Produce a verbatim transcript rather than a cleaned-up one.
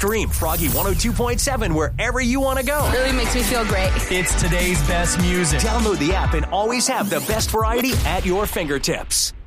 Stream Froggy one oh two point seven wherever you want to go. Really makes me feel great. It's today's best music. Download the app and always have the best variety at your fingertips.